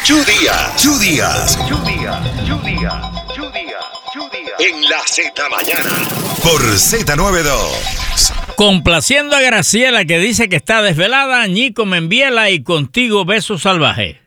Chu Díaz. En la Z Mañana. Por Z92. Complaciendo a Graciela, que dice que está desvelada, Ñico Membiela y Contigo Beso Salvaje.